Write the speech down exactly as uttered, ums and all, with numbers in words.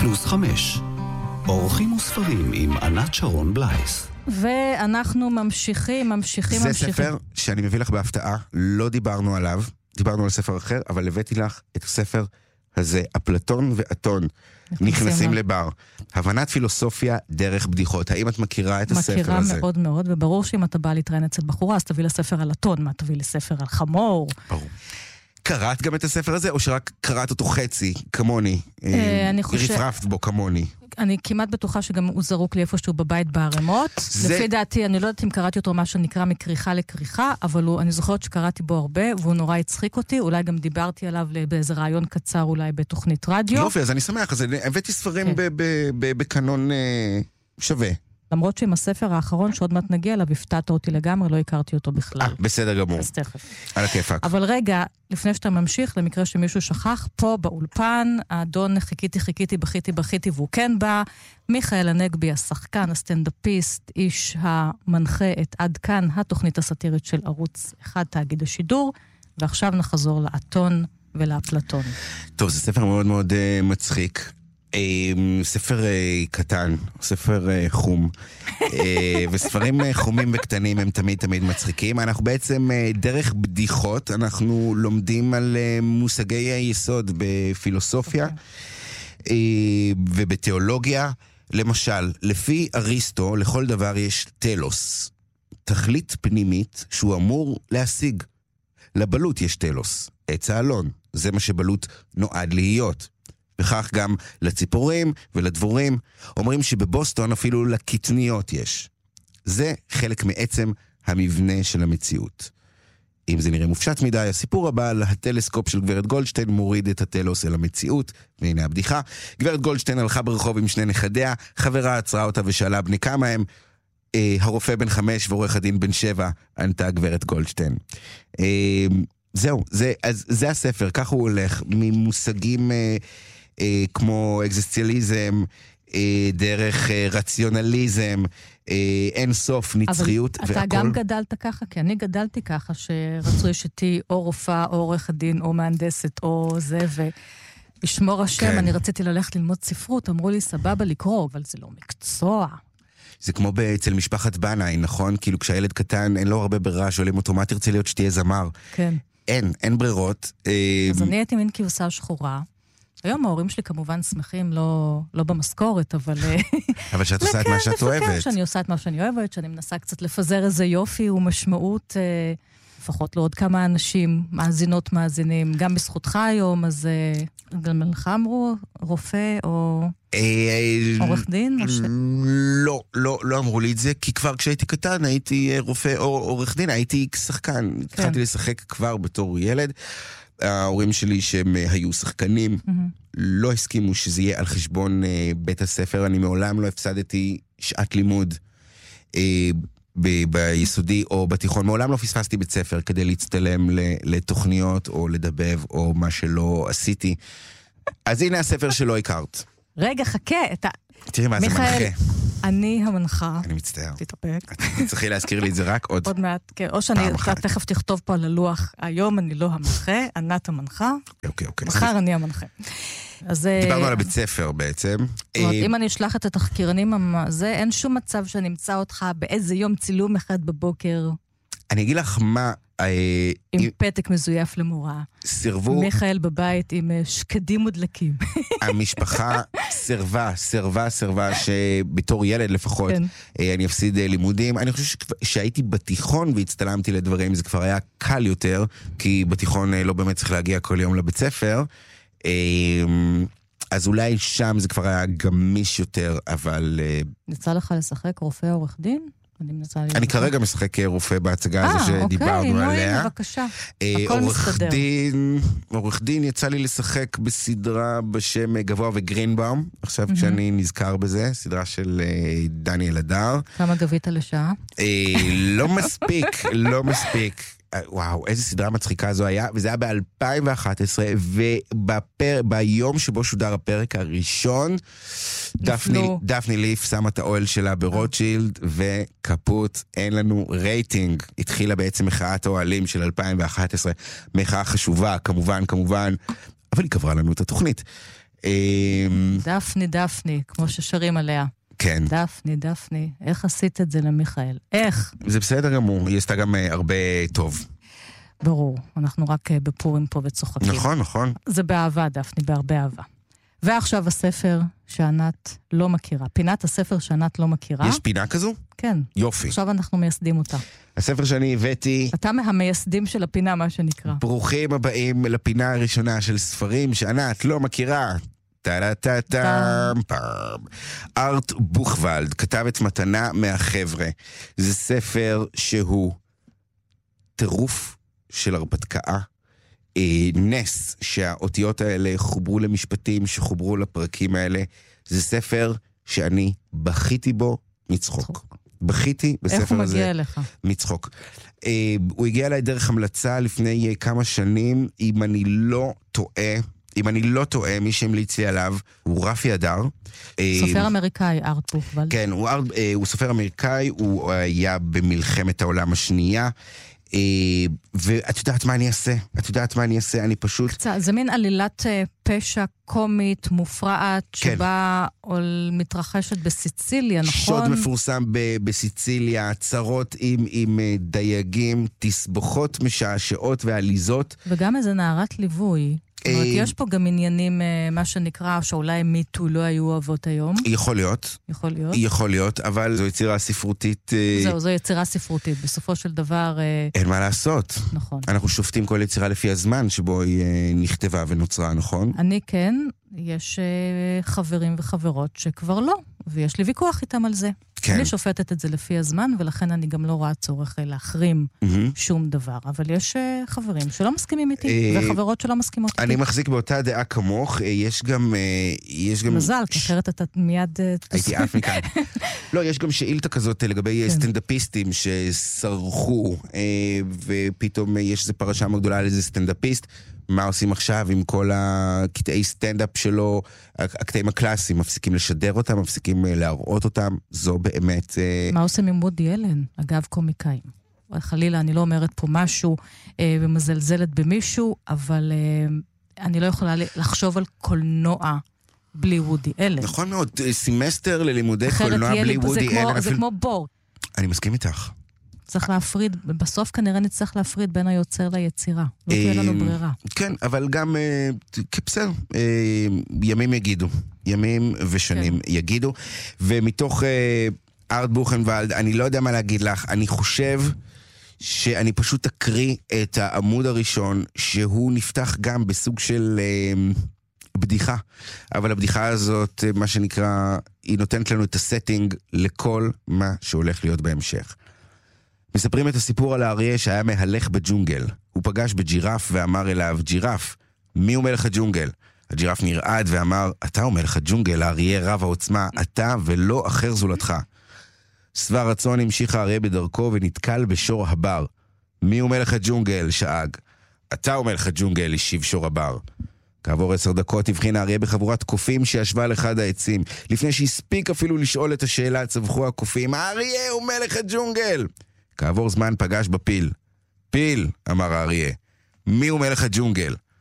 פלוס חמש. אורחים וספרים עם ענת שרון בלייס. ואנחנו ממשיכים, ממשיכים, זה ממשיכים. ספר שאני מביא לך בהפתעה, לא דיברנו עליו, דיברנו על ספר אחר, אבל הבאתי לך את הספר הזה, אפלטון ואתון, נכנסים לבר. הבנת פילוסופיה דרך בדיחות. האם את מכירה את הספר הזה? מכירה מאוד מאוד, וברור שאם אתה בא להתראיין אצל בחורה, אז תביא לספר על אתון, מה תביא לספר על חמור? ברור. קראת גם את הספר הזה, או שרק קראת אותו חצי, כמוני? אני חושב... רפרפת בו כמוני. אני כמעט בטוחה שגם הוא זרוק לי איפשהו בבית בערמות. זה... לפי דעתי, אני לא יודעת אם קראתי אותו מה שנקרא מכריכה לכריכה, אבל הוא, אני זוכרת שקראתי בו הרבה, והוא נורא הצחיק אותי, אולי גם דיברתי עליו באיזה רעיון קצר, אולי בתוכנית רדיו. יופי, אז אני שמח, אז הבאתי ספרים כן. בקנון שווה. למרות שעם הספר האחרון שעוד מעט נגיע אליו, הפתעת אותי לגמרי, לא הכרתי אותו בכלל. אה, בסדר גמור. אז תכף. על הכיפק. אבל רגע, לפני שאתה ממשיך, למקרה שמישהו שכח, פה באולפן, האדון חיכיתי, חיכיתי, בכיתי, בכיתי, והוא כן בא, מיכאל הנגבי, השחקן, הסטנדאפיסט, איש המנחה את עד כאן, התוכנית הסאטירית של ערוץ אחד, תאגיד השידור, ועכשיו נחזור לאתון ולאפלטון. טוב, זה ספר מאוד מאוד uh, מצחיק. ספר קטן, ספר חום, וספרים חומים וקטנים הם תמיד תמיד מצחיקים. אנחנו בעצם דרך בדיחות, אנחנו לומדים על מושגי היסוד בפילוסופיה ובתיאולוגיה. למשל, לפי אריסטו, לכל דבר יש טלוס, תכלית פנימית שהוא אמור להשיג. לבלות יש טלוס, עץ האלון, זה מה שבלות נועד להיות. וכך גם לציפורים ולדבורים. אומרים שבבוסטון אפילו לקטניות יש. זה חלק מעצם המבנה של המציאות. אם זה נראה מופשט מדי, הסיפור הבא על הטלסקופ של גברת גולדשטיין מוריד את הטלוס אל המציאות. והנה הבדיחה. גברת גולדשטיין הלכה ברחוב עם שני נכדיה, חברה עצרה אותה ושאלה בני כמה הם. אה, הרופא בן חמש ועורך הדין בן שבע, ענתה גברת גולדשטיין. אה, זהו, זה, אז, זה הספר, כך הוא הולך, ממושגים... אה, אה, כמו אקזיסטנציאליזם, אה, דרך אה, רציונליזם, אה, אין סוף, נצחיות אבל והכל. אתה גם גדלת ככה, כי אני גדלתי ככה, שרצו שתי או רופאה, או עורך הדין, או מהנדסת, או זה, וישמור השם, כן. אני רציתי ללכת ללמוד ספרות, אמרו לי סבבה לקרוא, אבל זה לא מקצוע. זה כמו אצל משפחת בנאי, נכון? כאילו כשהילד קטן, אין לו הרבה ברירה, שואלים אותו, מה תרצה להיות שתהיה זמר? כן. אין, אין ברירות. אז אני הייתי מין כבשה שחורה, היום ההורים שלי כמובן שמחים, לא, לא במשכורת, אבל... אבל שאת עושה את מה שאת אוהבת. שאני עושה את מה שאני אוהבת, שאני מנסה קצת לפזר איזה יופי ומשמעות, לפחות לעוד כמה אנשים, מאזינות, מאזינים, גם בזכותך היום, אז גם לך אמרו, רופא או עורך דין? לא, לא, לא אמרו לי את זה, כי כבר כשהייתי קטן הייתי רופא או עורך דין, הייתי שחקן, התחלתי לשחק כבר בתור ילד, ההורים שלי שהם היו שחקנים, mm-hmm. לא הסכימו שזה יהיה על חשבון uh, בית הספר. אני מעולם לא הפסדתי שעת לימוד uh, ב- ביסודי או בתיכון. מעולם לא פספסתי בית ספר כדי להצטלם לתוכניות או לדבב או מה שלא עשיתי. אז הנה הספר שלא הכרת. רגע, חכה. אתה... תראי מה זה מנחה. אני המנחה. אני מצטער. תתאפק. את צריכי להזכיר לי את זה רק עוד... עוד מעט, כן. או שאני תכף תכתוב פה על הלוח, היום אני לא המנחה, ענת המנחה. אוקיי, אוקיי. מחר אני המנחה. דיברנו על הבית ספר בעצם. אם אני אשלח את התחקירנים, זה אין שום מצב שנמצא אותך באיזה יום צילום אחד בבוקר. אני אגיד לך מה... עם פתק מזויף למורה. סירבו... מיכאל בבית עם שקדים מודלקים. המשפחה סירבה, סירבה, סירבה, שבתור ילד לפחות, אני אפסיד לימודים. אני חושב שהייתי בתיכון והצטלמתי לדברים, זה כבר היה קל יותר, כי בתיכון לא באמת צריך להגיע כל יום לבית ספר. אז אולי שם זה כבר היה גמיש יותר, אבל... יצא לך לשחק רופא עורך דין? אני כרגע משחק רופא בהצגה הזו שדיברנו עליה. אה, בבקשה. הכל מסתדר. עורך דין יצא לי לשחק בסדרה בשם גבוה וגרינבאום, עכשיו כשאני נזכר בזה, סדרה של דניאל הדר. כמה גבית לשעה? לא מספיק, לא מספיק. וואו, איזה סדרה מצחיקה זו היה, וזה היה ב-אלפיים ואחת עשרה, וביום שבו שודר הפרק הראשון, דפני, דפני ליף שמה את האוהל שלה ברוטשילד, וקפוט, אין לנו רייטינג. התחילה בעצם מחאת האוהלים של אלפיים ואחת עשרה, מחאה חשובה, כמובן, כמובן, אבל היא קברה לנו את התוכנית. דפני, דפני, כמו ששרים עליה. כן. דפני, דפני, איך עשית את זה למיכאל? איך? זה בסדר גמור, היא עשתה גם הרבה טוב. ברור, אנחנו רק בפורים פה וצוחקים. נכון, נכון. זה באהבה, דפני, בהרבה אהבה. ועכשיו הספר שענת לא מכירה. פינת הספר שענת לא מכירה. יש פינה כזו? כן. יופי. עכשיו אנחנו מייסדים אותה. הספר שאני הבאתי... אתה מהמייסדים של הפינה, מה שנקרא. ברוכים הבאים לפינה הראשונה של ספרים שענת לא מכירה. טה-טה-טה-טם פם. ארט בוכוולד כתב את מתנה מהחבר'ה. זה ספר שהוא טירוף של הרפתקה. נס שהאותיות האלה חוברו למשפטים, שחוברו לפרקים האלה. זה ספר שאני בכיתי בו מצחוק. בכיתי בספר הזה. איך הוא מגיע אליך? מצחוק. הוא הגיע אליי דרך המלצה לפני כמה שנים, אם אני לא טועה, אם אני לא טועה, מי שהמליץ לי עליו הוא רפי אדר. סופר אמריקאי, ארט בוכוולד. כן, הוא, הוא סופר אמריקאי, הוא היה במלחמת העולם השנייה. ואת יודעת מה אני אעשה? את יודעת מה אני אעשה? אני פשוט... קצת, זה מין עלילת פשע קומית, מופרעת, שבה מתרחשת בסיציליה, נכון? שוד מפורסם בסיציליה, צרות עם, עם דייגים, תסבוכות משעשעות ועליזות. וגם איזה נערת ליווי. זאת אומרת, יש פה גם עניינים, מה שנקרא, שאולי מיטו לא היו אוהבות היום. יכול להיות. יכול להיות. יכול להיות, אבל זו יצירה ספרותית... זהו, זו יצירה ספרותית. בסופו של דבר... אין מה לעשות. נכון. אנחנו שופטים כל יצירה לפי הזמן שבו היא נכתבה ונוצרה, נכון? אני כן, יש חברים וחברות שכבר לא, ויש לי ויכוח איתם על זה. כן. אני שופטת את זה לפי הזמן, ולכן אני גם לא רואה צורך להחרים mm-hmm. שום דבר. אבל יש חברים שלא מסכימים איתי, וחברות שלא מסכימות איתי. אני מחזיק באותה דעה כמוך, יש גם... יש גם... מזל, כי אחרת אתה מיד... הייתי אף מכאן. לא, יש גם שאילתה כזאת לגבי כן. סטנדאפיסטים שסרחו, ופתאום יש איזו פרשה מאוד על איזה סטנדאפיסט, מה עושים עכשיו עם כל הקטעי סטנדאפ שלו, הקטעים הקלאסיים, מפסיקים לשדר אותם, מפסיקים להראות אותם, זו באמת... מה עושים עם וודי אלן? אגב, קומיקאים. חלילה, אני לא אומרת פה משהו אה, ומזלזלת במישהו, אבל אה, אני לא יכולה לחשוב על קולנוע בלי וודי אלן. נכון מאוד, סמסטר ללימודי קולנוע בלי וודי אלן. זה אפילו... כמו בור. אני מסכים איתך. צריך להפריד, בסוף כנראה נצטרך להפריד בין היוצר ליצירה. לא תהיה לנו ברירה. כן, אבל גם, כבסר, ימים יגידו. ימים ושנים יגידו. ומתוך ארט בוכוולד, אני לא יודע מה להגיד לך, אני חושב שאני פשוט אקריא את העמוד הראשון, שהוא נפתח גם בסוג של בדיחה. אבל הבדיחה הזאת, מה שנקרא, היא נותנת לנו את הסטינג לכל מה שהולך להיות בהמשך. מספרים את הסיפור על האריה שהיה מהלך בג'ונגל. הוא פגש בג'ירף ואמר אליו, ג'ירף, מי הוא מלך הג'ונגל? הג'ירף נרעד ואמר, אתה הוא מלך הג'ונגל, האריה רב העוצמה, אתה ולא אחר זולתך. שבע רצון המשיך האריה בדרכו ונתקל בשור הבר. מי הוא מלך הג'ונגל? שאג. אתה הוא מלך הג'ונגל, השיב שור הבר. כעבור עשר דקות הבחין האריה בחבורת קופים שישבה על אחד העצים. לפני שהספיק אפילו לשאול את השאלה, צווחו הקופים, האריה הוא מלך הג'ונגל. כעבור זמן פגש בפיל. פיל, אמר האריה, מי הוא מלך הג'ונגל?